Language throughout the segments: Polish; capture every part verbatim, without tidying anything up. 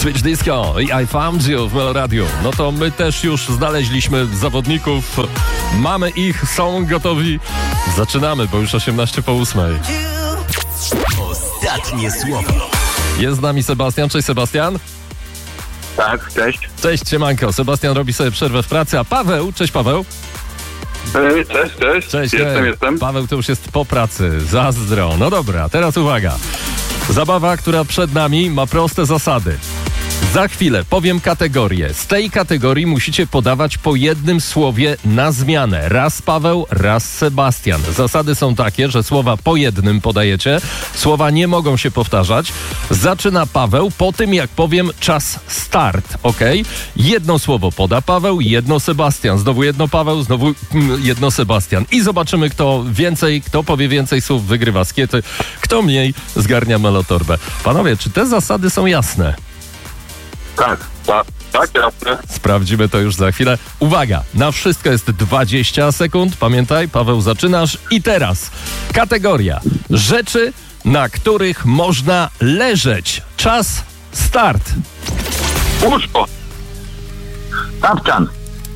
Switch Disco i I Found You w Meloradiu. No to my też już znaleźliśmy zawodników. Mamy ich, są gotowi. Zaczynamy, bo już osiemnaście po ósmej. Ostatnie słowo. Jest z nami Sebastian. Cześć, Sebastian. Tak, cześć. Cześć, siemanko. Sebastian robi sobie przerwę w pracy, a Paweł, cześć Paweł. Cześć, cześć, cześć. Cześć, jestem, hej. jestem. Paweł to już jest po pracy. Zazdro. No dobra, teraz uwaga. Zabawa, która przed nami, ma proste zasady. Za chwilę powiem kategorię. Z tej kategorii musicie podawać po jednym słowie na zmianę. Raz Paweł, raz Sebastian. Zasady są takie, że słowa po jednym podajecie. Słowa nie mogą się powtarzać. Zaczyna Paweł po tym, jak powiem czas start, ok? Jedno słowo poda Paweł, jedno Sebastian. Znowu jedno Paweł, znowu mm, jedno Sebastian. I zobaczymy, kto więcej, kto powie więcej słów, wygrywa skiety. Kto mniej, zgarnia melotorbę. Panowie, czy te zasady są jasne? Tak, tak, tak, jasne. Sprawdzimy to już za chwilę. Uwaga, na wszystko jest dwadzieścia sekund. Pamiętaj, Paweł, zaczynasz. I teraz kategoria rzeczy, na których można leżeć. Czas start. Łóżko. Tapczan.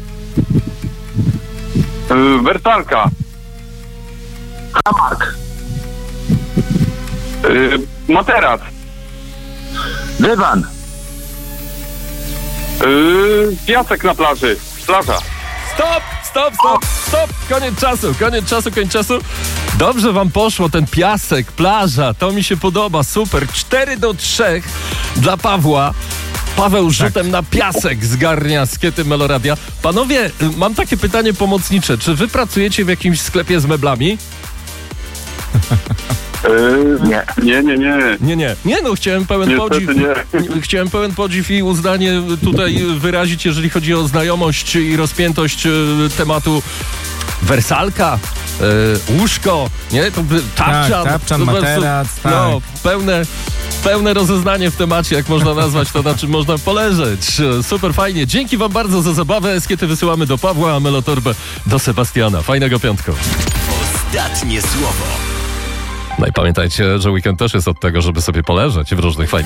Yy, wersalka. Hamak. Yy, materac. Dywan. Yy, piasek na plaży. Plaża. Stop, stop, stop, stop. Koniec czasu, koniec czasu, koniec czasu. Dobrze wam poszło, ten piasek, plaża, to mi się podoba, super. cztery do trzech dla Pawła. Paweł rzutem tak na piasek zgarnia skiety Meloradia. Panowie, mam takie pytanie pomocnicze. Czy wy pracujecie w jakimś sklepie z meblami? Yy, nie. Nie, nie, nie. Nie, nie. Nie, no chciałem pełen Niestety podziw. nie. Chciałem pełen podziw i uznanie tutaj wyrazić, jeżeli chodzi o znajomość i rozpiętość e, tematu wersalka, e, łóżko, nie? To by tapczan. Tak, tapczan, to po prostu, materac, tak. No, pełne, pełne rozeznanie w temacie, jak można nazwać to, na czym można poleżeć. Super fajnie. Dzięki wam bardzo za zabawę. Skiety wysyłamy do Pawła, a melotorbę do Sebastiana. Fajnego piątku. Ostatnie słowo. No i pamiętajcie, że weekend też jest od tego, żeby sobie poleżeć w różnych fajnych